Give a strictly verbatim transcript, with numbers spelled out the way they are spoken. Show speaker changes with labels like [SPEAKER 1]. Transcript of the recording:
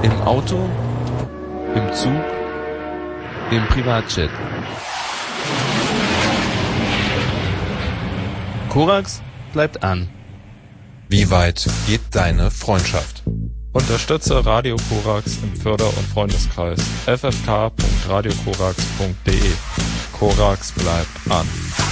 [SPEAKER 1] Im Auto, im Zug, im Privatjet. Korax bleibt an.
[SPEAKER 2] Wie weit geht deine Freundschaft?
[SPEAKER 3] Unterstütze Radio Korax im Förder- und Freundeskreis f f k punkt radio korax punkt d e. Korax bleibt an.